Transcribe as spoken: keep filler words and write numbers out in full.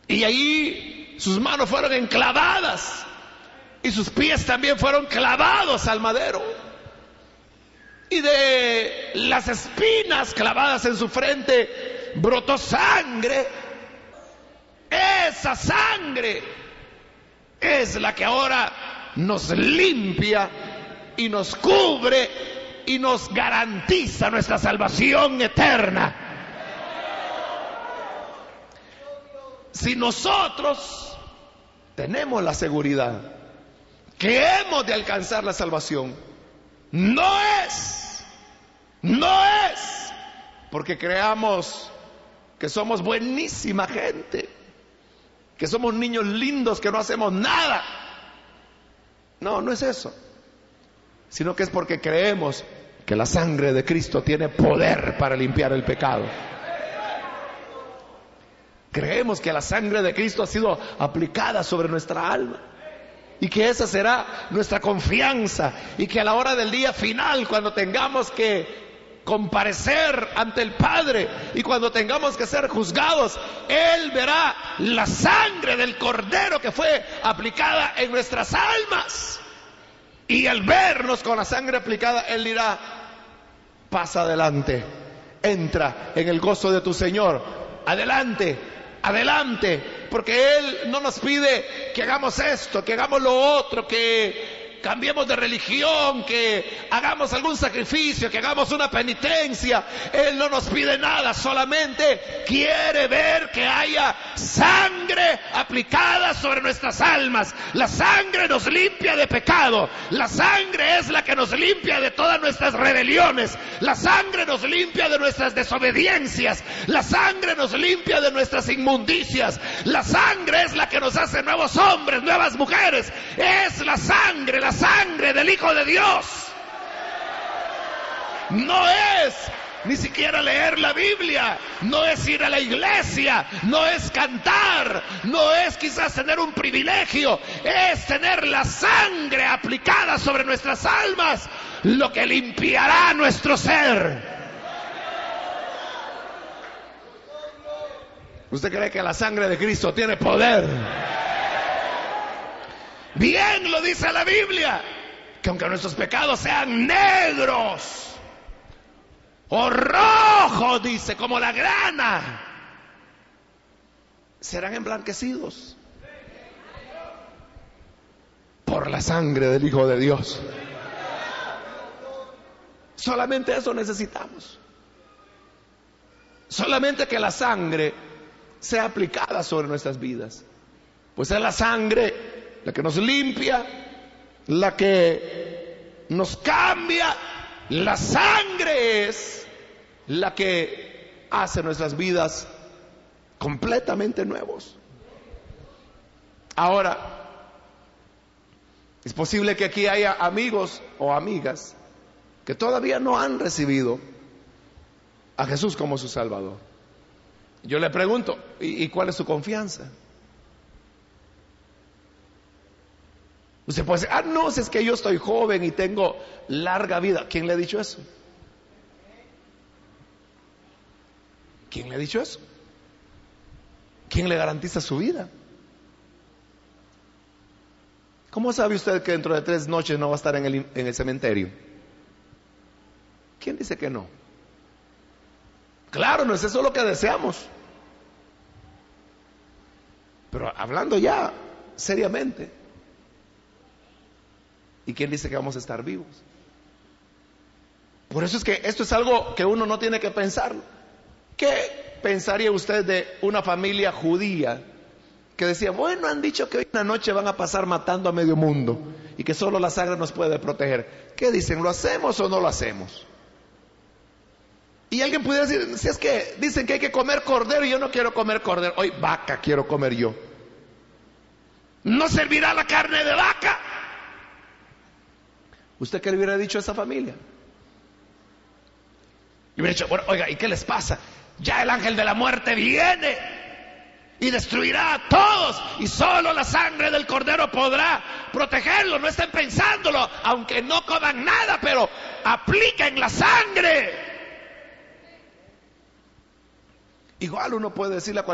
Y ahí sus manos fueron enclavadas y sus pies también fueron clavados al madero. Y de las espinas clavadas en su frente brotó sangre. Esa sangre es la que ahora nos limpia y nos cubre y nos garantiza nuestra salvación eterna. Si nosotros tenemos la seguridad que hemos de alcanzar la salvación, no es, no es porque creamos que somos buenísima gente, que somos niños lindos, que no hacemos nada. No, no es eso, sino que es porque creemos que la sangre de Cristo tiene poder para limpiar el pecado. Creemos que la sangre de Cristo ha sido aplicada sobre nuestra alma y que esa será nuestra confianza, y que a la hora del día final, cuando tengamos que comparecer ante el Padre y cuando tengamos que ser juzgados, Él verá la sangre del Cordero que fue aplicada en nuestras almas, y al vernos con la sangre aplicada, Él dirá: pasa adelante, entra en el gozo de tu Señor, adelante, adelante, porque Él no nos pide que hagamos esto, que hagamos lo otro, que cambiemos de religión, que hagamos algún sacrificio, que hagamos una penitencia. Él no nos pide nada, solamente quiere ver que haya sangre aplicada sobre nuestras almas. La sangre nos limpia de pecado, la sangre es la que nos limpia de todas nuestras rebeliones, la sangre nos limpia de nuestras desobediencias, la sangre nos limpia de nuestras inmundicias, la sangre es la que nos hace nuevos hombres, nuevas mujeres. Es la sangre, la sangre del Hijo de Dios. No es ni siquiera leer la Biblia, no es ir a la iglesia, no es cantar, no es quizás tener un privilegio, es tener la sangre aplicada sobre nuestras almas, lo que limpiará nuestro ser. ¿Usted cree que la sangre de Cristo tiene poder? Bien lo dice la Biblia, que aunque nuestros pecados sean negros o rojos, dice, como la grana, serán emblanquecidos por la sangre del Hijo de Dios. Solamente eso necesitamos. Solamente que la sangre sea aplicada sobre nuestras vidas, pues es la sangre la que nos limpia, la que nos cambia. La sangre es la que hace nuestras vidas completamente nuevos. Ahora, es posible que aquí haya amigos o amigas que todavía no han recibido a Jesús como su Salvador. Yo le pregunto, ¿y, y cuál es su confianza? Usted puede decir: ah, no, si es que yo estoy joven y tengo larga vida. ¿Quién le ha dicho eso? ¿Quién le ha dicho eso? ¿Quién le garantiza su vida? ¿Cómo sabe usted que dentro de tres noches no va a estar en el, en el cementerio? ¿Quién dice que no? Claro, no es eso lo que deseamos. Pero hablando ya seriamente, ¿y quién dice que vamos a estar vivos? Por eso es que esto es algo que uno no tiene que pensar. ¿Qué pensaría usted de una familia judía que decía: bueno, han dicho que hoy una noche van a pasar matando a medio mundo y que solo la sangre nos puede proteger? ¿Qué dicen? ¿Lo hacemos o no lo hacemos? Y alguien pudiera decir: si es que dicen que hay que comer cordero y yo no quiero comer cordero, hoy vaca quiero comer yo. ¿No servirá la carne de vaca? ¿Usted qué le hubiera dicho a esa familia? Le hubiera dicho: bueno, oiga, ¿y qué les pasa? Ya el ángel de la muerte viene y destruirá a todos, y solo la sangre del cordero podrá protegerlos. No estén pensándolo, aunque no coman nada, pero apliquen la sangre. Igual uno puede decirle a cualquier